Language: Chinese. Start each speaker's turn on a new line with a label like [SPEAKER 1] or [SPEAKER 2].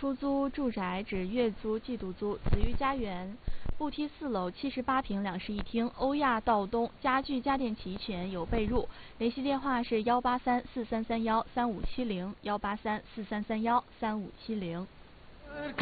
[SPEAKER 1] 出租住宅指月租、季度租。子玉家园，步梯4楼，78平2室1厅，欧亚道东，家具家电齐全，有被褥。联系电话是18343313570，18343313570。